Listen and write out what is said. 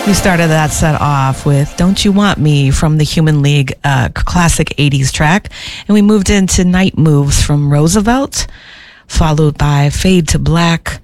We started that set off with Don't You Want Me from the Human League, classic 80s track. And we moved into Night Moves from Roosevelt, followed by Fade to Black